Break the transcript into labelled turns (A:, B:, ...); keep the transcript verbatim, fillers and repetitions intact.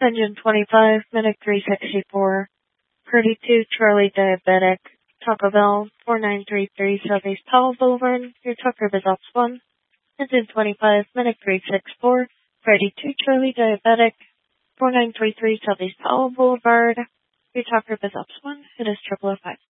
A: Engine twenty-five, Medic three sixty-four, Purdy two, Charlie Diabetic, Taco Bell, four nine three three Southeast Powell Boulevard, your Tucker is Ops one. Engine twenty-five, Medic three sixty-four, Freddy two, Charlie Diabetic, four nine three three Southeast Powell Boulevard, your Tucker is Ops one. It is triple oh five.